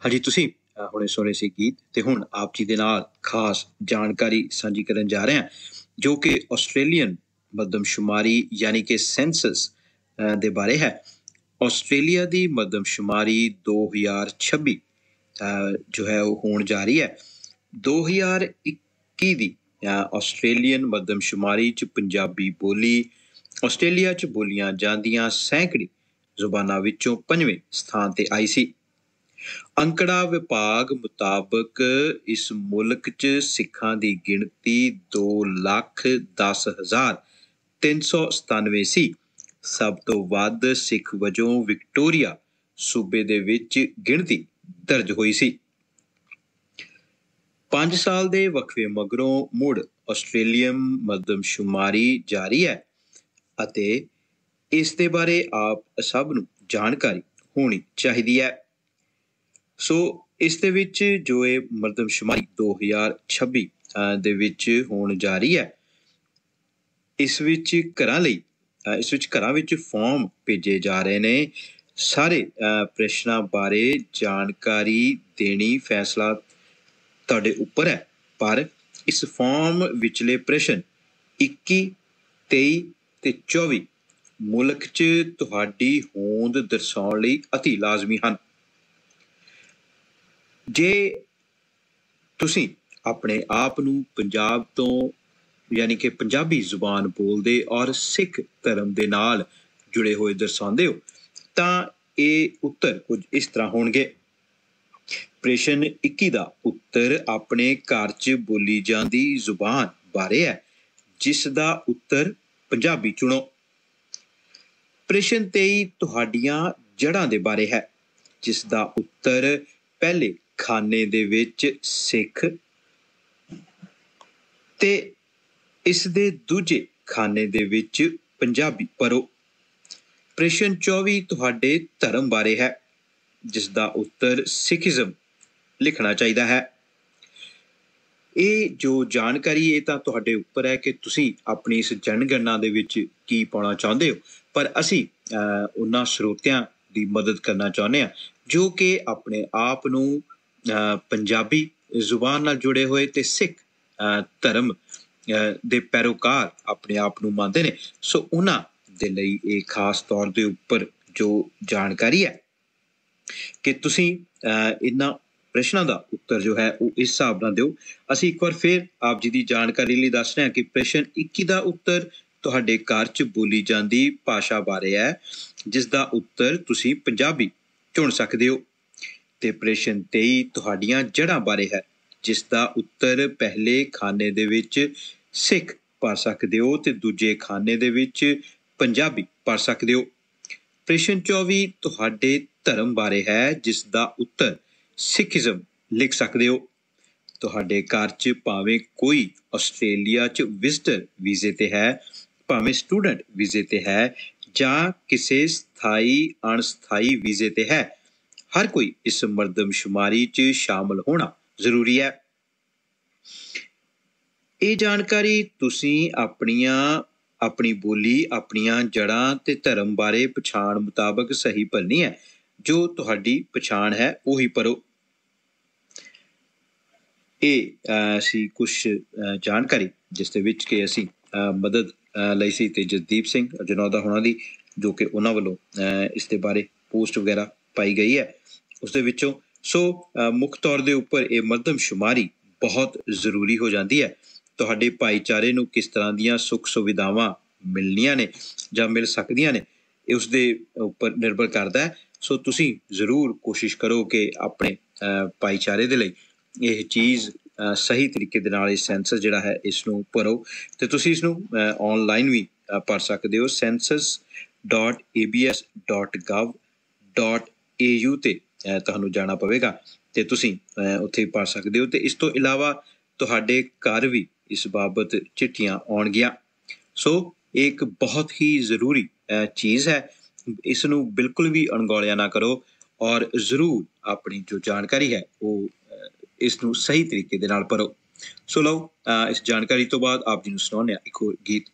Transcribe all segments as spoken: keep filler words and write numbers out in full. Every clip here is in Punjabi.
ਹਾਂਜੀ ਤੁਸੀਂ ਅ, ਹੁਣੇ ਸੁਣੇ ਸੀ ਗੀਤ ਤੇ ਹੁਣ ਆਪ ਜੀ ਦੇ ਨਾਲ ਖਾਸ ਜਾਣਕਾਰੀ ਸਾਂਝੀ ਕਰਨ ਜਾ ਰਹੇ ਹਾਂ ਜੋ ਕਿ ਆਸਟ੍ਰੇਲੀਅਨ ਮਰਦਮਸ਼ੁਮਾਰੀ ਯਾਨੀ ਕਿ ਸੈਂਸਸ ਅ, ਦੇ ਬਾਰੇ ਹੈ। ਆਸਟ੍ਰੇਲੀਆ ਦੀ ਮਰਦਮਸ਼ੁਮਾਰੀ ਦੋ ਹਜ਼ਾਰ ਛੱਬੀ ਅ, ਜੋ ਹੈ ਉਹ ਹੋਣ ਜਾ ਰਹੀ ਹੈ। ਦੋ ਹਜ਼ਾਰ ਇੱਕੀ ਦੀ ਅ, ਆਸਟ੍ਰੇਲੀਅਨ ਮਰਦਮਸ਼ੁਮਾਰੀ 'ਚ ਪੰਜਾਬੀ ਬੋਲੀ ਆਸਟ੍ਰੇਲੀਆ 'ਚ ਬੋਲੀਆਂ ਜਾਂਦੀਆਂ ਸੈਂਕੜੀ ਜ਼ੁਬਾਨਾਂ ਵਿੱਚੋਂ ਪੰਜਵੇਂ ਸਥਾਨ ਤੇ ਆਈ ਸੀ। ਅੰਕੜਾ ਵਿਭਾਗ ਮੁਤਾਬਕ ਇਸ ਮੁਲਕ 'ਚ ਸਿੱਖਾਂ ਦੀ ਗਿਣਤੀ ਦੋ ਲੱਖ ਦਸ ਹਜ਼ਾਰ ਤਿੰਨ ਸੌ ਸਤਾਨਵੇਂ ਸੀ। ਸਭ ਤੋਂ ਵੱਧ ਸਿੱਖ ਵਜੋਂ ਵਿਕਟੋਰੀਆ ਸੂਬੇ ਦੇ ਵਿੱਚ ਗਿਣਤੀ ਦਰਜ ਹੋਈ ਸੀ। ਪੰਜ ਸਾਲ ਦੇ ਵਕਫੇ ਮਗਰੋਂ ਮੁੜ ਆਸਟ੍ਰੇਲੀਅਨ ਮਰਦਮਸ਼ੁਮਾਰੀ ਜਾਰੀ ਹੈ ਅਤੇ ਇਸ ਦੇ ਬਾਰੇ ਆਪ ਸਭ ਨੂੰ ਜਾਣਕਾਰੀ ਹੋਣੀ ਚਾਹੀਦੀ ਹੈ। ਸੋ ਇਸ ਦੇ ਵਿੱਚ ਜੋ ਇਹ ਮਰਦਮਸ਼ੁਮਾਰੀ ਦੋ ਹਜ਼ਾਰ ਛੱਬੀ ਅ, ਦੇ ਵਿੱਚ ਹੋਣ ਜਾ ਰਹੀ ਹੈ, ਇਸ ਵਿੱਚ ਘਰਾਂ ਲਈ ਅ, ਇਸ ਵਿੱਚ ਘਰਾਂ ਵਿੱਚ ਫਾਰਮ ਭੇਜੇ ਜਾ ਰਹੇ ਨੇ। ਸਾਰੇ ਅ, ਪ੍ਰਸ਼ਨਾਂ ਬਾਰੇ ਜਾਣਕਾਰੀ ਦੇਣੀ ਫੈਸਲਾ ਤੁਹਾਡੇ ਉੱਪਰ ਹੈ, ਪਰ ਇਸ ਫਾਰਮ ਵਿਚਲੇ ਪ੍ਰਸ਼ਨ ਇੱਕੀ, ਤੇਈ ਤੇ ਚੌਵੀ ਮੁਲਕ 'ਚ ਤੁਹਾਡੀ ਹੋਂਦ ਦਰਸਾਉਣ ਲਈ ਅਤੀ ਲਾਜ਼ਮੀ ਹਨ। ਜੇ ਤੁਸੀਂ ਆਪਣੇ ਆਪ ਨੂੰ ਪੰਜਾਬ ਤੋਂ ਯਾਨੀ ਕਿ ਪੰਜਾਬੀ ਜ਼ੁਬਾਨ ਬੋਲਦੇ ਔਰ ਸਿੱਖ ਧਰਮ ਦੇ ਨਾਲ ਜੁੜੇ ਹੋਏ ਦਰਸਾਉਂਦੇ ਹੋ ਤਾਂ ਇਹ ਉੱਤਰ ਕੁਝ ਇਸ ਤਰ੍ਹਾਂ ਹੋਣਗੇ। ਪ੍ਰਸ਼ਨ ਇੱਕੀ ਦਾ ਉੱਤਰ ਆਪਣੇ ਘਰ 'ਚ ਬੋਲੀ ਜਾਂਦੀ ਜ਼ੁਬਾਨ ਬਾਰੇ ਹੈ, ਜਿਸ ਦਾ ਉੱਤਰ ਪੰਜਾਬੀ ਚੁਣੋ। ਪ੍ਰਸ਼ਨ ਤੇਈ ਤੁਹਾਡੀਆਂ ਜੜ੍ਹਾਂ ਦੇ ਬਾਰੇ ਹੈ, ਜਿਸ ਦਾ ਉੱਤਰ ਪਹਿਲੇ ਖਾਨੇ ਦੇ ਵਿੱਚ ਸਿੱਖ ਤੇ ਇਸ ਦੇ ਦੂਜੇ ਖਾਨੇ ਦੇ ਵਿੱਚ ਪੰਜਾਬੀ ਭਰੋ। ਪ੍ਰਸ਼ਨ ਚੌਵੀ ਤੁਹਾਡੇ ਧਰਮ ਬਾਰੇ ਹੈ, ਜਿਸ ਦਾ ਉੱਤਰ ਸਿੱਖੀਜ਼ਮ ਲਿਖਣਾ ਚਾਹੀਦਾ ਹੈ। ਇਹ ਜੋ ਜਾਣਕਾਰੀ ਇਹ ਤਾਂ ਤੁਹਾਡੇ ਉੱਪਰ ਹੈ ਕਿ ਤੁਸੀਂ ਆਪਣੀ ਇਸ ਜਨਗਣਨਾ ਦੇ ਵਿੱਚ ਕੀ ਪਾਉਣਾ ਚਾਹੁੰਦੇ ਹੋ, ਪਰ ਅਸੀਂ ਅਹ, ਉਹਨਾਂ ਸਰੋਤਿਆਂ ਦੀ ਮਦਦ ਕਰਨਾ ਚਾਹੁੰਦੇ ਹਾਂ ਜੋ ਕਿ ਆਪਣੇ ਆਪ ਨੂੰ ਅਹ, ਪੰਜਾਬੀ ਜ਼ੁਬਾਨ ਨਾਲ ਜੁੜੇ ਹੋਏ ਤੇ ਸਿੱਖ ਅਹ, ਧਰਮ ਅਹ, ਦੇ ਪੈਰੋਕਾਰ ਆਪਣੇ ਆਪ ਨੂੰ ਮੰਨਦੇ ਨੇ। ਸੋ ਉਹਨਾਂ ਦੇ ਲਈ ਇਹ ਖਾਸ ਤੌਰ ਦੇ ਉੱਪਰ ਜੋ ਜਾਣਕਾਰੀ ਹੈ ਕਿ ਤੁਸੀਂ ਅਹ, ਇਹਨਾਂ ਪ੍ਰਸ਼ਨਾਂ ਦਾ ਉੱਤਰ ਜੋ ਹੈ ਉਹ ਇਸ ਹਿਸਾਬ ਨਾਲ ਦਿਓ। ਅਸੀਂ ਇੱਕ ਵਾਰ ਫਿਰ ਆਪ ਜੀ ਦੀ ਜਾਣਕਾਰੀ ਲਈ ਦੱਸ ਰਹੇ ਹਾਂ ਕਿ ਪ੍ਰਸ਼ਨ ਇੱਕੀ ਦਾ ਉੱਤਰ ਤੁਹਾਡੇ ਘਰ 'ਚ ਬੋਲੀ ਜਾਂਦੀ ਭਾਸ਼ਾ ਬਾਰੇ ਹੈ, ਜਿਸ ਦਾ ਉੱਤਰ ਤੁਸੀਂ ਪੰਜਾਬੀ ਚੁਣ ਸਕਦੇ ਹੋ। ਤੇ ਪ੍ਰਸ਼ਨ ਤੇਈ ਤੁਹਾਡੀਆਂ ਜੜ੍ਹਾਂ ਬਾਰੇ ਹੈ, ਜਿਸ ਦਾ ਉੱਤਰ ਪਹਿਲੇ ਖਾਨੇ ਦੇ ਵਿੱਚ ਸਿੱਖ ਭਰ ਸਕਦੇ ਹੋ ਤੇ ਦੂਜੇ ਖਾਨੇ ਦੇ ਵਿੱਚ ਪੰਜਾਬੀ ਭਰ ਸਕਦੇ ਹੋ। ਪ੍ਰਸ਼ਨ ਚੌਵੀ ਤੁਹਾਡੇ ਧਰਮ ਬਾਰੇ ਹੈ, ਜਿਸ ਦਾ ਉੱਤਰ ਸਿੱਖੀਜ਼ਮ ਲਿਖ ਸਕਦੇ ਹੋ। ਤੁਹਾਡੇ ਘਰ 'ਚ ਭਾਵੇਂ ਕੋਈ ਆਸਟ੍ਰੇਲੀਆ 'ਚ ਵਿਜ਼ਟਰ ਵੀਜ਼ੇ ਤੇ ਹੈ, ਭਾਵੇਂ ਸਟੂਡੈਂਟ ਵੀਜ਼ੇ ਤੇ ਹੈ ਜਾਂ ਕਿਸੇ ਸਥਾਈ ਅਣਸਥਾਈ ਵੀਜ਼ੇ ਤੇ ਹੈ, ਹਰ ਕੋਈ ਇਸ ਮਰਦਮਸ਼ੁਮਾਰੀ 'ਚ ਸ਼ਾਮਲ ਹੋਣਾ ਜ਼ਰੂਰੀ ਹੈ। ਇਹ ਜਾਣਕਾਰੀ ਤੁਸੀਂ ਆਪਣੀਆਂ ਆਪਣੀ ਬੋਲੀ, ਆਪਣੀਆਂ ਜੜ੍ਹਾਂ ਤੇ ਧਰਮ ਬਾਰੇ ਪਛਾਣ ਮੁਤਾਬਕ ਸਹੀ ਭਰਨੀ ਹੈ। ਜੋ ਤੁਹਾਡੀ ਪਛਾਣ ਹੈ ਉਹੀ ਭਰੋ। ਇਹ ਅਹ, ਸੀ ਕੁਛ ਅਹ, ਜਾਣਕਾਰੀ ਜਿਸ ਦੇ ਵਿੱਚ ਕਿ ਅਸੀਂ ਅਹ, ਮਦਦ ਅਹ, ਲਈ ਸੀ ਤੇ ਜਸਦੀਪ ਸਿੰਘ ਜਨੌਦਾ ਹੋਣਾ ਦੀ, ਜੋ ਕਿ ਉਹਨਾਂ ਵੱਲੋਂ ਅਹ, ਇਸ ਦੇ ਬਾਰੇ ਪੋਸਟ ਵਗੈਰਾ ਪਾਈ ਗਈ ਹੈ ਉਸ ਦੇ ਵਿੱਚੋਂ। ਸੋ ਅਹ, ਮੁੱਖ ਤੌਰ ਦੇ ਉੱਪਰ ਇਹ ਮਰਦਮਸ਼ੁਮਾਰੀ ਬਹੁਤ ਜ਼ਰੂਰੀ ਹੋ ਜਾਂਦੀ ਹੈ। ਤੁਹਾਡੇ ਭਾਈਚਾਰੇ ਨੂੰ ਕਿਸ ਤਰ੍ਹਾਂ ਦੀਆਂ ਸੁੱਖ ਸੁਵਿਧਾਵਾਂ ਮਿਲਣੀਆਂ ਨੇ ਜਾਂ ਮਿਲ ਸਕਦੀਆਂ ਨੇ, ਇਹ ਉਸ ਦੇ ਉੱਪਰ ਨਿਰਭਰ ਕਰਦਾ ਹੈ। ਸੋ ਤੁਸੀਂ ਜ਼ਰੂਰ ਕੋਸ਼ਿਸ਼ ਕਰੋ ਕਿ ਆਪਣੇ ਅਹ, ਭਾਈਚਾਰੇ ਦੇ ਲਈ ਇਹ ਚੀਜ਼ ਅਹ, ਸਹੀ ਤਰੀਕੇ ਦੇ ਨਾਲ ਇਹ ਸੈਂਸਸ ਜਿਹੜਾ ਹੈ ਇਸ ਨੂੰ ਭਰੋ ਤੇ ਤੁਸੀਂ ਇਸ ਨੂੰ ਆਨਲਾਈਨ ਵੀ ਅਹ, ਭਰ ਸਕਦੇ ਹੋ। Senses dot A B S dot ਗਵ dot A you ਤੇ ਅਹ, ਤੁਹਾਨੂੰ ਜਾਣਾ ਪਵੇਗਾ ਤੇ ਤੁਸੀਂ ਅਹ, ਉੱਥੇ ਭਰ ਸਕਦੇ ਹੋ। ਤੇ ਇਸ ਤੋਂ ਇਲਾਵਾ ਤੁਹਾਡੇ ਘਰ ਵੀ ਇਸ ਬਾਬਤ ਚਿੱਠੀਆਂ ਆਉਣਗੀਆਂ। ਸੋ ਇਹ ਇੱਕ ਬਹੁਤ ਹੀ ਜ਼ਰੂਰੀ ਅਹ, ਚੀਜ਼ ਹੈ, ਇਸ ਨੂੰ ਬਿਲਕੁਲ ਵੀ ਅਣਗੌਲਿਆ ਨਾ ਕਰੋ ਔਰ ਜ਼ਰੂਰ ਆਪਣੀ ਜੋ ਜਾਣਕਾਰੀ ਹੈ ਉਹ ਅਹ, ਇਸ ਨੂੰ ਸਹੀ ਤਰੀਕੇ ਦੇ ਨਾਲ ਭਰੋ। ਸੋ ਲਓ ਅਹ, ਇਸ ਜਾਣਕਾਰੀ ਤੋਂ ਬਾਅਦ ਆਪ ਜੀ ਨੂੰ ਸੁਣਾਉਂਦੇ ਹਾਂ ਇੱਕ ਹੋਰ ਗੀਤ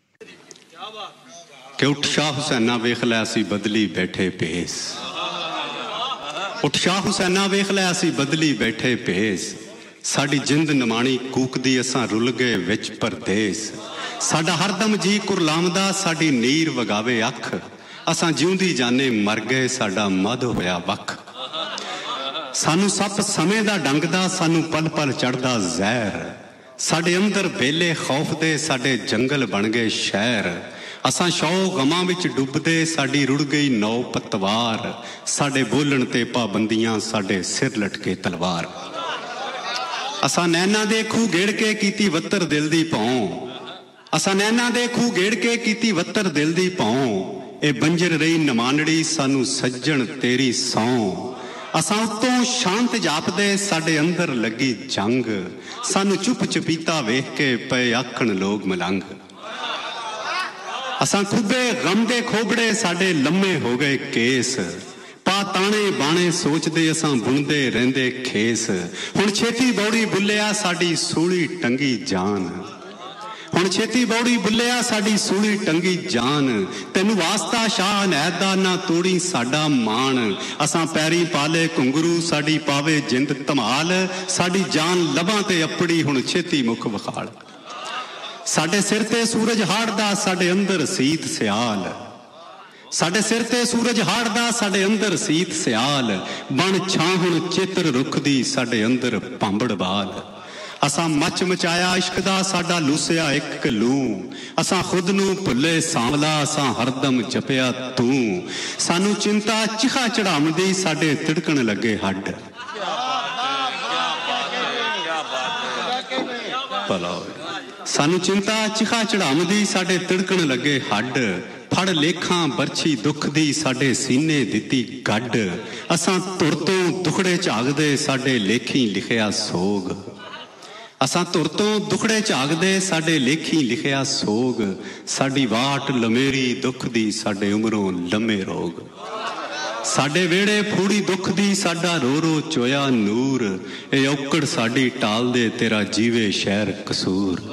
ਕਿ ਉੱਠ ਸ਼ਾਹ ਹੁਸੈਨਾ ਵੇਖ ਲਿਆ ਸੀ ਬਦਲੀ ਬੈਠੇ ਭੇਸ, ਉਠ ਸ਼ਾਹ ਹੁਸੈਨਾ ਵੇਖ ਲਿਆ ਅਸੀਂ ਬਦਲੀ ਬੈਠੇ ਭੇਸ ਸਾਡੀ ਜਿੰਦ ਨਿਮਾਣੀ ਕੂਕਦੀ ਅਸਾਂ ਰੁੱਲ ਗਏ ਵਿੱਚ ਪਰਦੇਸ ਸਾਡਾ ਹਰਦਮ ਜੀ ਕੁਰਲਾਮਦਾ ਸਾਡੀ ਨੀਰ ਵਗਾਵੇ ਅੱਖ ਅਸਾਂ ਜਿਉਂਦੀ ਜਾਨੇ ਮਰ ਗਏ ਸਾਡਾ ਮਦ ਹੋਇਆ ਵੱਖ ਸਾਨੂੰ ਸੱਪ ਸਮੇਂ ਦਾ ਡੰਗਦਾ ਸਾਨੂੰ ਪਲ ਪਲ ਚੜਦਾ ਜ਼ਹਿਰ ਸਾਡੇ ਅੰਦਰ ਬੇਲੇ ਖੌਫ ਦੇ ਸਾਡੇ ਜੰਗਲ ਬਣ ਗਏ ਸ਼ਹਿਰ ਅਸਾਂ ਸ਼ੌ ਗਮਾਂ ਵਿੱਚ ਡੁੱਬਦੇ ਸਾਡੀ ਰੁੜ ਗਈ ਨੌ ਪਤਵਾਰ ਸਾਡੇ ਬੋਲਣ ਤੇ ਪਾਬੰਦੀਆਂ ਸਾਡੇ ਸਿਰ ਲਟਕੇ ਤਲਵਾਰ ਅਸਾਂ ਨੈਣਾ ਦੇ ਖੂਹ ਗੇੜ ਕੇ ਕੀਤੀ ਵੱਤਰ ਦਿਲ ਦੀ ਭੌਂ ਅਸਾਂ ਨੈਣਾ ਦੇ ਖੂਹ ਗੇੜ ਕੇ ਕੀਤੀ ਵੱਤਰ ਦਿਲ ਦੀ ਭੌਂ ਇਹ ਬੰਜਰ ਰਹੀ ਨਮਾਨੜੀ ਸਾਨੂੰ ਸੱਜਣ ਤੇਰੀ ਸੌਂ ਅਸਾਂ ਉੱਤੋਂ ਸ਼ਾਂਤ ਜਾਪਦੇ ਸਾਡੇ ਅੰਦਰ ਲੱਗੀ ਜੰਗ ਸਾਨੂੰ ਚੁੱਪ ਚਪੀਤਾ ਵੇਖ ਕੇ ਪਏ ਆਖਣ ਲੋਕ ਮਲੰਗ ਅਸਾਂ ਖੁੱਬੇ ਗਮ ਦੇ ਖੋਬੜੇ ਸਾਡੇ ਲੰਮੇ ਹੋ ਗਏ ਕੇਸ ਪਾ ਤਾਣੇ ਬਾਣੇ ਸੋਚਦੇ ਅਸਾਂ ਬੁਣਦੇ ਰਹਿੰਦੇ ਖੇਸ ਹੁਣ ਛੇਤੀ ਬੌੜੀ ਬੁੱਲਿਆ ਸਾਡੀ ਸੂਲੀ ਟੰਗੀ ਜਾਨ ਹੁਣ ਛੇਤੀ ਬੌੜੀ ਬੁੱਲਿਆ ਸਾਡੀ ਸੂਲੀ ਟੰਗੀ ਜਾਨ ਤੈਨੂੰ ਵਾਸਤਾ ਸ਼ਾਹ ਨੈਦ ਦਾ ਨਾ ਤੋੜੀ ਸਾਡਾ ਮਾਣ ਅਸਾਂ ਪੈਰੀ ਪਾਲੇ ਘੁੰਗਰੂ ਸਾਡੀ ਪਾਵੇ ਜਿੰਦ ਧਮਾਲ ਸਾਡੀ ਜਾਨ ਲਬਾਂ ਤੇ ਅੱਪੜੀ ਹੁਣ ਛੇਤੀ ਮੁਖ ਵਿਖਾਲ ਸਾਡੇ ਸਿਰ ਤੇ ਸੂਰਜ ਹਾੜਦਾ ਸਾਡੇ ਅੰਦਰ ਸੀਤ ਸਿਆਲ ਸਾਡੇ ਸਿਰ ਤੇ ਸੂਰਜ ਹਾੜਦਾ ਸਾਡੇ ਅੰਦਰ ਸੀਤ ਸਿਆਲ ਬਣ ਛਾਂ ਹੁਣ ਚਿੱਤਰ ਰੁੱਖ ਦੀ ਸਾਡੇ ਅੰਦਰ ਭਾਂਬੜ ਬਾਲ ਅਸਾਂ ਮੱਚ ਮਚਾਇਆ ਇਸ਼ਕ ਦਾ ਸਾਡਾ ਲੂਸਿਆ ਇੱਕ ਲੂ ਅਸਾਂ ਖੁਦ ਨੂੰ ਭੁੱਲੇ ਸਾਂਵਲਾ ਅਸਾਂ ਹਰਦਮ ਜਪਿਆ ਤੂੰ ਸਾਨੂੰ ਚਿੰਤਾ ਚਿਖਾ ਚੜਾਉਂਦੀ ਸਾਡੇ ਤਿੜਕਣ ਲੱਗੇ ਹੱਡ ਭਲਾ ਸਾਨੂੰ ਚਿੰਤਾ ਚਿਖਾ ਚੜਾਉਂਦੀ ਸਾਡੇ ਤਿੜਕਣ ਲੱਗੇ ਹੱਡ ਫੜ ਲੇਖਾਂ ਬਰਛੀ ਦੁੱਖ ਦੀ ਸਾਡੇ ਸੀਨੇ ਦਿੱਤੀ ਗੱਡ ਅਸਾਂ ਧੁਰ ਤੋਂ ਦੁਖੜੇ ਝਾਗਦੇ ਸਾਡੇ ਲੇਖੀ ਲਿਖਿਆ ਸੋਗ ਅਸਾਂ ਧੁਰ ਤੋਂ ਦੁਖੜੇ ਝਾਗਦੇ ਸਾਡੇ ਲੇਖੀ ਲਿਖਿਆ ਸੋਗ ਸਾਡੀ ਵਾਟ ਲਮੇਰੀ ਦੁੱਖ ਦੀ ਸਾਡੇ ਉਮਰੋਂ ਲੰਮੇ ਰੋਗ ਸਾਡੇ ਵਿਹੜੇ ਫੂੜੀ ਦੁੱਖ ਦੀ ਸਾਡਾ ਰੋ ਰੋ ਚੋਇਆ ਨੂਰ ਇਹ ਔਕੜ ਸਾਡੀ ਟਾਲਦੇ ਤੇਰਾ ਜੀਵੇ ਸ਼ਹਿਰ ਕਸੂਰ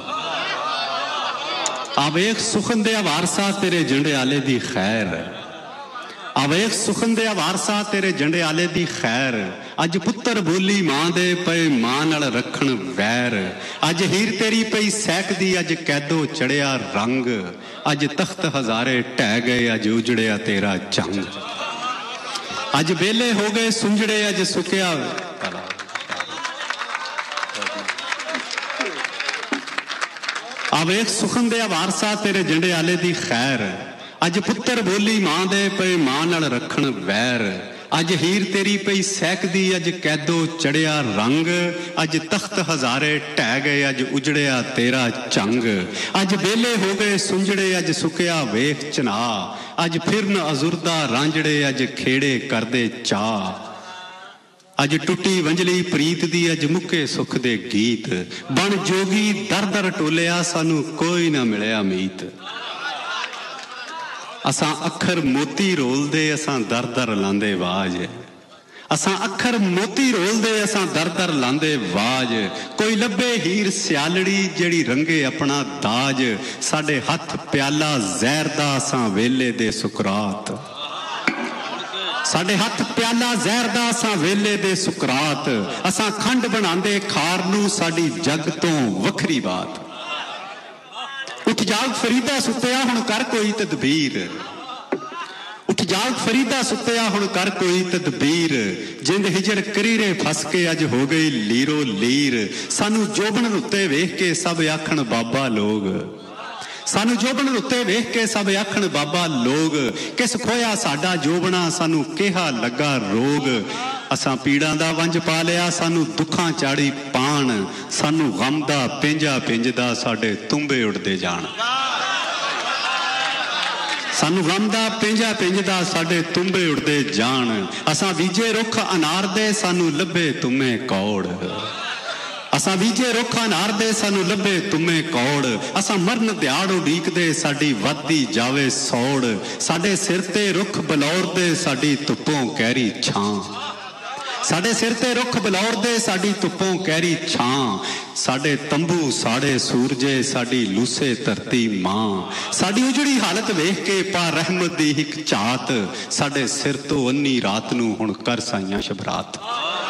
ਆਵੇਖ ਸੁਖਨ ਦੇ ਵਾਰਸਾ ਤੇਰੇ ਜੰਡਿਆਲੇ ਦੀ ਖੈਰ ਆਵੇਖ ਸੁਖਨ ਦੇ ਵਾਰਸਾ ਤੇਰੇ ਜੰਡਿਆਲੇ ਦੀ ਖੈਰ ਅੱਜ ਪੁੱਤਰ ਬੋਲੀ ਮਾਂ ਦੇ ਪਏ ਮਾਂ ਨਾਲ ਰੱਖਣ ਵੈਰ ਅੱਜ ਹੀਰ ਤੇਰੀ ਪਈ ਸਹਿਕਦੀ ਅੱਜ ਕੈਦੋ ਚੜਿਆ ਰੰਗ ਅੱਜ ਤਖਤ ਹਜ਼ਾਰੇ ਢਹਿ ਗਏ ਅੱਜ ਉਜੜਿਆ ਤੇਰਾ ਜੰਗ ਅੱਜ ਵੇਲੇ ਹੋ ਗਏ ਸੁੰਝੜੇ ਅੱਜ ਸੁੱਕਿਆ ਆਵੇਖ ਸੁਖਨ ਦੇ ਵਾਰਸਾ ਤੇਰੇ ਜੰਡਿਆਲੇ ਦੀ ਖੈਰ ਅੱਜ ਪੁੱਤਰ ਬੋਲੀ ਮਾਂ ਦੇ ਪਏ ਮਾਂ ਨਾਲ ਰੱਖਣ ਵੈਰ ਅੱਜ ਹੀਰ ਤੇਰੀ ਪਈ ਸਹਿਕਦੀ ਅੱਜ ਕੈਦੋ ਚੜਿਆ ਰੰਗ ਅੱਜ ਤਖਤ ਹਜ਼ਾਰੇ ਢਹਿ ਗਏ ਅੱਜ ਉਜੜਿਆ ਤੇਰਾ ਚੰਗ ਅੱਜ ਵੇਲੇ ਹੋ ਗਏ ਸੁੰਝੜੇ ਅੱਜ ਸੁੱਕਿਆ ਵੇਖ ਚਨਾ ਅੱਜ ਫਿਰਨ ਅਜ਼ੁਰਦਾ ਰਾਂਝੜੇ ਅੱਜ ਖੇੜੇ ਕਰਦੇ ਚਾਹ ਅੱਜ ਟੁੱਟੀ ਵੰਜਲੀ ਪ੍ਰੀਤ ਦੀ ਅੱਜ ਮੁੱਕੇ ਸੁੱਖ ਦੇ ਗੀਤ ਬਣ ਜੋਗੀ ਦਰ ਦਰ ਟੋਲਿਆ ਸਾਨੂੰ ਕੋਈ ਨਾ ਮਿਲਿਆ ਮੀਤ ਅਸਾਂ ਅੱਖਰ ਮੋਤੀ ਰੋਲਦੇ ਅਸਾਂ ਦਰ ਦਰ ਲਾਂਦੇ ਆਵਾਜ਼ ਅਸਾਂ ਅੱਖਰ ਮੋਤੀ ਰੋਲਦੇ ਅਸਾਂ ਦਰ ਦਰ ਲਾਂਦੇ ਆਵਾਜ਼ ਕੋਈ ਲੱਭੇ ਹੀਰ ਸਿਆਲੜੀ ਜਿਹੜੀ ਰੰਗੇ ਆਪਣਾ ਦਾਜ ਸਾਡੇ ਹੱਥ ਪਿਆਲਾ ਜ਼ਹਿਰ ਦਾ ਅਸਾਂ ਵੇਲੇ ਦੇ ਸੁਕਰਾਤ ਸਾਡੇ ਹੱਥ ਪਿਆਲਾ ਜ਼ਹਿਰ ਦਾ ਅਸਾਂ ਵੇਲੇ ਦੇ ਸੁਕਰਾਤ ਅਸਾਂ ਖੰਡ ਬਣਾਉਂਦੇ ਖਾਰ ਨੂੰ ਸਾਡੀ ਜੱਗ ਤੋਂ ਵੱਖਰੀ ਬਾਤ ਉੱਠ ਜਾਗ ਫਰੀਦਾ ਸੁੱਤਿਆ ਹੁਣ ਕਰ ਕੋਈ ਤਦਬੀਰ ਉੱਠ ਜਾਗ ਫਰੀਦਾ ਸੁੱਤਿਆ ਹੁਣ ਕਰ ਕੋਈ ਤਦਬੀਰ ਜਿੰਦ ਹਿਜਰ ਕਰੀਰੇ ਫਸ ਕੇ ਅੱਜ ਹੋ ਗਈ ਲੀਰੋ ਲੀਰ ਸਾਨੂੰ ਜੋਬਨ ਉੱਤੇ ਵੇਖ ਕੇ ਸਭ ਆਖਣ ਬਾਬਾ ਲੋਗ ਸਾਨੂੰ ਜੋਬਨ ਉੱਤੇ ਵੇਖ ਕੇ ਸਭ ਆਖਣ ਬਾਬਾ ਲੋਗ ਕਿਸ ਖੋਇਆ ਸਾਡਾ ਜੋਬਣਾ ਸਾਨੂੰ ਕਿਹਾ ਲੱਗਾ ਰੋਗ ਅਸਾਂ ਪੀੜਾਂ ਦਾ ਵੰਜ ਪਾ ਲਿਆ ਸਾਨੂੰ ਦੁੱਖਾਂ ਚਾੜੀ ਪਾਣ ਸਾਨੂੰ ਗਮ ਦਾ ਪਿੰਜਾ ਪਿੰਜਦਾ ਸਾਡੇ ਤੁੰਬੇ ਉੱਡਦੇ ਜਾਣ ਸਾਨੂੰ ਗਮ ਦਾ ਪਿੰਜਾ ਪਿੰਜਦਾ ਸਾਡੇ ਤੁੰਬੇ ਉੱਡਦੇ ਜਾਣ ਅਸਾਂ ਬੀਜੇ ਰੁੱਖ ਅਨਾਰ ਦੇ ਸਾਨੂੰ ਲੱਭੇ ਤੁਮੇ ਕੌੜ ਅਸਾਂ ਬੀਜੇ ਰੁੱਖ ਅਨਾਰ ਦੇ ਸਾਨੂੰ ਲੱਭੇ ਤੁਮੇ ਕੌੜ ਅਸਾਂ ਮਰਨ ਦਿਹਾੜ ਉਡੀਕਦੇ ਸਾਡੀ ਵੱਧਦੀ ਜਾਵੇ ਸੌੜ ਸਾਡੇ ਸਿਰ ਤੇ ਰੁੱਖ ਬਲੌਰ ਦੇ ਸਾਡੀ ਧੁੱਪੋਂ ਕਹਿਰੀ ਛਾਂ ਸਾਡੇ ਸਿਰ ਤੇ ਰੁੱਖ ਬਲੌਰ ਦੇ ਸਾਡੀ ਧੁੱਪੋਂ ਕਹਿਰੀ ਛਾਂ साडे तंबू साड़े सूरजे साडी लूसे धरती मां साडी उजड़ी हालत वेख के पा रहमत दी हिक झात साडे सिर तो अन्नी रात नू हुण कर साइयां शबरात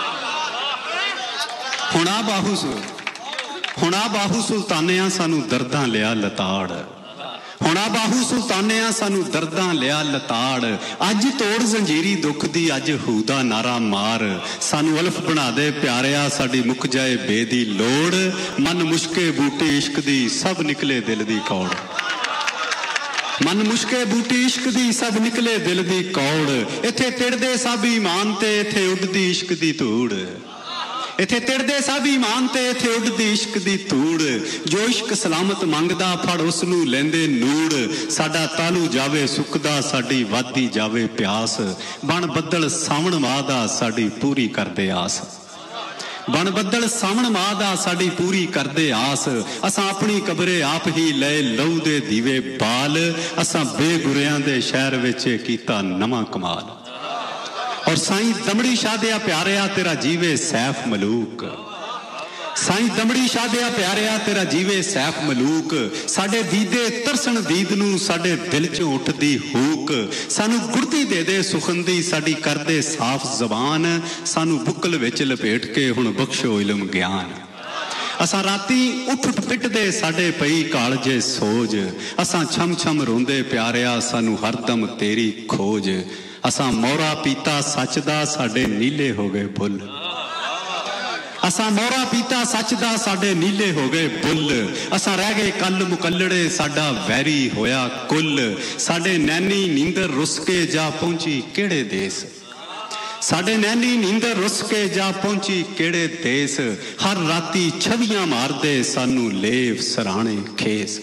हुणा बाहू हुणा बाहू सुल्तानिया सानू दर्दां लिया लताड़ हुणा बाहू सुल्तानिया सानू दर्दां लिया लताड़ अज तोड़ जंजीरी दुख दी अज हूदा नारा मार सानू अल्फ बना दे प्यारिया साडी मुक जाए बेदी लोड़ मन मुश्के बूटे इश्क दी सब निकले दिल दी कौड़ मन मुश्के बूटी इश्क दी सब निकले दिल दी कौड़ इत्थे तिड़दे सब ईमान ते इत्थे उडदी इश्क दी धूड़ इत्थे तिड़दे सब ईमान ते इत्थे उडदी इश्क दी धूड़ जो इश्क सलामत मंगदा फड़ उस नूं लैंदे नूड़ साडा तालू जावे सुकदा साडी वादी जावे प्यास बन बदल सावण मादा साडी पूरी करदे आस बन बदल सावण मादा साडी पूरी करदे आस असां अपनी कबरे आप ही ले लहू दे दीवे बाल असां बेगुरियां दे शहर विच कीता नवां कमाल और साईं दमड़ी शाह दिया प्यारिया तेरा जीवे सैफ मलूक साईं दमड़ी शाह दिया प्यारिया तेरा जीवे सैफ मलूक साडे दीदे तरसन दीद नू साडे दिल चों उठदी हूक सानू गुरती दे दे सुखंदी साडी करदे साफ जबान सानू बुकल विच लपेट के हुण बख्शो इलम ज्ञान असां राती उठ उठ पिटदे साडे पई कालजे सोज असां छम छम रोंदे प्यारिया सानू हरदम तेरी खोज असां मोरा पीता सच दा साडे नीले हो गए बुल असां मोरा पीता सच दा साडे नीले हो गए बुल असां रह गए कल मुकल्लड़े साडा वैरी होया कुल साडे नैनी नींदर रुस के जा पहुंची केड़े देस साडे नैनी नींदर रुस के जा पहुंची केड़े देस हर राती छवियां मारदे सानू लेव सराणे खेस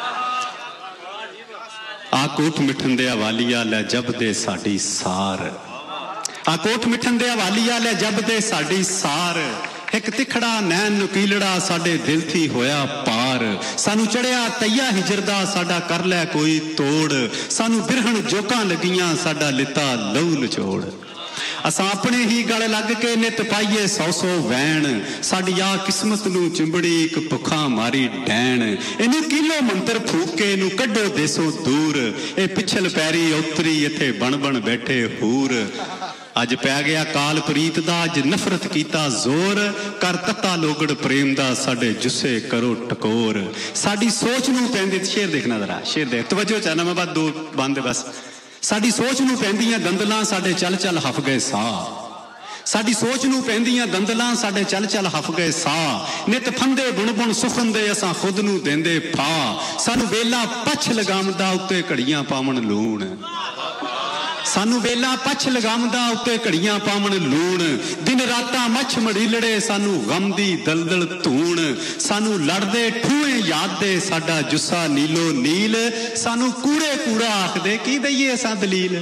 आ कोठ मिठन दे वालिया लै जब दे साडी सार आ कोठ मिठन दे वालिया लै जब दे साडी सार एक तिखड़ा नैन नुकीलड़ा साडे दिल थी होया पार सानू चढ़िया तैया हिजरदा साडा कर लै कोई तोड़ सानू बिरहण जोकां लगियां साडा लिता लहू नचोड़ असां अपने ही गल लग के नित पाइए सौ सौ वैन साडी आ किस्मत नू चिंबड़ी एक भुखा मारी डैन इनू किलो मंत्र फूक के इनू कड्डो देसों दूर ए पिछल पैरी उतरी इत्थे बन बन बैठे हूर अज पै गया काल प्रीत दा अज नफरत कीता जोर कर तत्ता लोगड़ प्रेम दा साडे जुस्से करो टकोर साडी सोच नू पैंदी शेर देखना जरा शेर देख तवज्जो चाहना मैं बात दो बंद बस साडी सोच नू पैंदियां दंदलां साडे चल चल हफ गए सा साडी सोच नू पैंदियां दंदलां साडे चल चल हफ गए सा नित फंदे बुण बुण सुखन दे असां खुद नू देंदे फा सानू वेला पछ लगामदा उत्ते घड़ियां पावण लूण सानू वेला पछ लगामदा उत्ते घड़ियां पावण लूण दिन रातां मछ मड़ीलड़े सानू गम दी दलदल धूण सानू लड़दे ठूए याद दे साडा जुस्सा नीलो नील सानू कूड़े कूड़ा आखदे की दईए असां दलील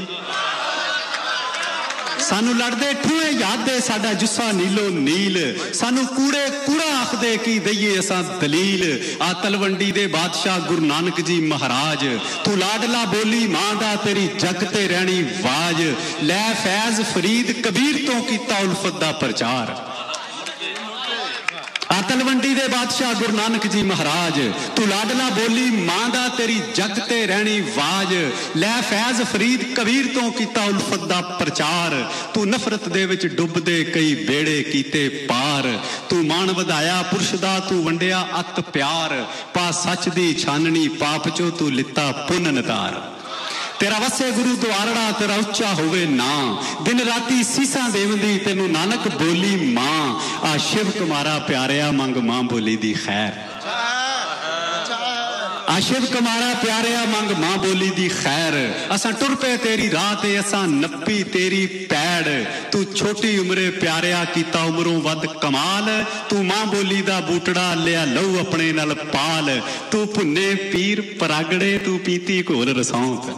सानू लड़दे ठूए याद दे साडा जुस्सा नीलो नील सानू कूड़े कूड़ा आखदे की दईए असां दलील आ तलवंडी दे बादशाह गुरु नानक जी महाराज तू लाडला बोली मां दा तेरी जग ते रहनी वाज लै फैज फरीद कबीर तो कीता उल्फत दा प्रचार तलवंडी दे बादशाह गुरु नानक जी महाराज तू लाडला बोली मां दा तेरी जग ते रहनी वाज लै फैज फरीद कबीर तो कीता उल्फत दा प्रचार तू नफरत दे विच डुबदे कई बेड़े कीते पार तू मान वधाया पुरुष दा तू वंडिया अत प्यार पा सच दी छाननी पाप चो तू लिता पुन नतार तेरा वसे गुरु द्वारड़ा तेरा उच्चा होवे ना दिन राती सीसा देवंदी तेनू नानक बोली मां आ शिव कुमारा प्यारिया मंग मां बोली दी खैर आ शिव कुमारा प्यारिया मंग मां बोली दी खैर असां टुर पे तेरी राह ते असां नप्पी तेरी पैड़ तू छोटी उम्रे प्यारिया कीता उमरों वध कमाल तू मां बोली दा बूटड़ा लिया लहू अपने नाल पाल तू भुन्ने पीर परागड़े तू पीती घोल रसौंत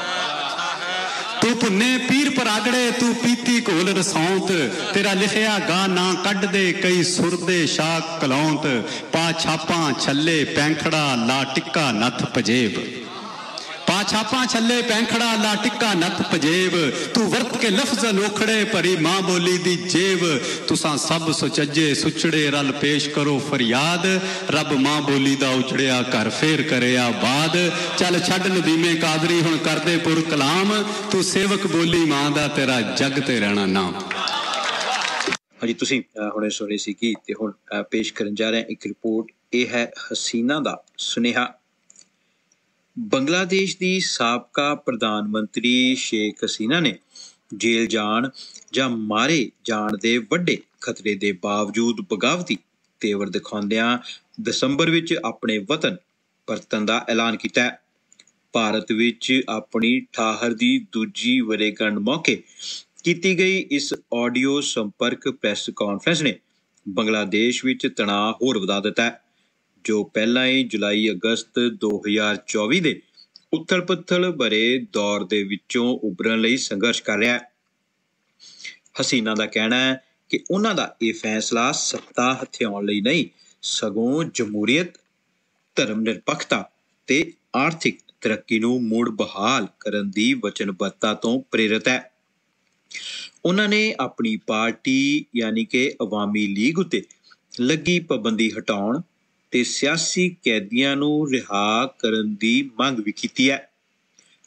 तू भुन्ने पीर परागड़े तू पीती घोल रसौंत तेरा लिखिया गा ना कढ़ दे कई सुर दे शाह कलौंत पा छापा छल्ले पैंखड़ा ला टिक्का नथ पजेब पा छापा छले पैंखड़ा ला टिक्का नत पजेब तू वर्त के लफ्ज लोखड़े भरी मां बोली दी जेब तुसां सब सुचज्जे सुचड़े रल पेश करो फरियाद रब मां बोली दा उजड़िया घर फेर करे आबाद चल छड़ नदीमे कादरी हुण करदे पुर कलाम तू सेवक बोली मां दा तेरा जग ते रहना नाम। ਹਾਂਜੀ ਤੁਸੀਂ ਹੁਣੇ ਸੁਣੀ ਸੀ ਕਿ ਤੇ ਹੁਣ ਪੇਸ਼ ਕਰਨ ਜਾ ਰਹੇ ਇੱਕ ਰਿਪੋਰਟ ਇਹ ਹੈ ਹਸੀਨਾ ਦਾ ਸੁਨੇਹਾ। ਬੰਗਲਾਦੇਸ਼ ਦੀ ਸਾਬਕਾ ਪ੍ਰਧਾਨ ਮੰਤਰੀ ਸ਼ੇਖ ਹਸੀਨਾ ਨੇ ਜੇਲ੍ਹ ਜਾਣ ਜਾਂ ਮਾਰੇ ਜਾਣ ਦੇ ਵੱਡੇ ਖਤਰੇ ਦੇ ਬਾਵਜੂਦ ਬਗਾਵਤੀ ਤੇਵਰ ਦਿਖਾਉਂਦਿਆਂ ਦਸੰਬਰ ਵਿੱਚ ਆਪਣੇ ਵਤਨ ਪਰਤਣ ਦਾ ਐਲਾਨ ਕੀਤਾ ਹੈ। ਭਾਰਤ ਵਿੱਚ ਆਪਣੀ ਠਾਹਰ ਦੀ ਦੂਜੀ ਵਰ੍ਹੇਗੰਢ ਮੌਕੇ ਕੀਤੀ ਗਈ ਇਸ ਆਡੀਓ ਸੰਪਰਕ ਪ੍ਰੈਸ ਕਾਨਫਰੰਸ ਨੇ ਬੰਗਲਾਦੇਸ਼ ਵਿੱਚ ਤਣਾਅ ਹੋਰ ਵਧਾ ਦਿੱਤਾ ਹੈ, ਜੋ ਪਹਿਲਾਂ ਹੀ ਜੁਲਾਈ ਅਗਸਤ ਦੋ ਹਜ਼ਾਰ ਚੌਵੀ ਦੇ ਉਥਲ ਪੁਥਲ ਭਰੇ ਦੌਰ ਦੇ ਵਿੱਚੋਂ ਉਭਰਨ ਲਈ ਸੰਘਰਸ਼ ਕਰ ਰਿਹਾ ਹੈ। ਹਸੀਨਾ ਦਾ ਕਹਿਣਾ ਹੈ ਕਿ ਉਹਨਾਂ ਦਾ ਇਹ ਫੈਸਲਾ ਸੱਤਾ ਹਥਿਆਉਣ ਲਈ ਨਹੀਂ ਸਗੋਂ ਜਮਹੂਰੀਅਤ, ਧਰਮ ਨਿਰਪੱਖਤਾ ਤੇ ਆਰਥਿਕ ਤਰੱਕੀ ਨੂੰ ਮੁੜ ਬਹਾਲ ਕਰਨ ਦੀ ਵਚਨਬੱਧਤਾ ਤੋਂ ਪ੍ਰੇਰਿਤ ਹੈ। ਉਹਨਾਂ ਨੇ ਆਪਣੀ ਪਾਰਟੀ ਯਾਨੀ ਕਿ ਅਵਾਮੀ ਲੀਗ ਉੱਤੇ ਲੱਗੀ ਪਾਬੰਦੀ ਹਟਾਉਣ ਤੇ ਸਿਆਸੀ ਕੈਦੀਆਂ ਨੂੰ ਰਿਹਾ ਕਰਨ ਦੀ ਮੰਗ ਵੀ ਕੀਤੀ ਹੈ।